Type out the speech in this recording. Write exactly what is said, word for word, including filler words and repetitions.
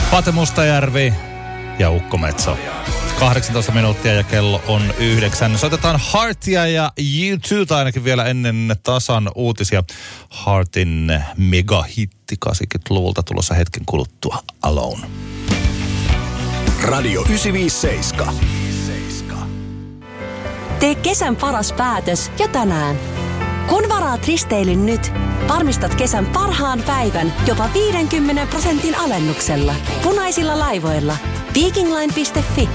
Pate Mustajärvi ja Ukko Metso. kahdeksantoista minuuttia ja kello on yhdeksän. Soitetaan Heartia ja U two:ta ainakin vielä ennen tasan uutisia. Heartin megahitti kahdeksankymmentäluvulta tulossa hetken kuluttua Alone. Radio yhdeksänsataaviisikymmentäseitsemän. Tee kesän paras päätös jo tänään. Kun varaat risteilyn nyt, varmistat kesän parhaan päivän jopa viidenkymmenen prosentin alennuksella. Punaisilla laivoilla. Vikingline piste fi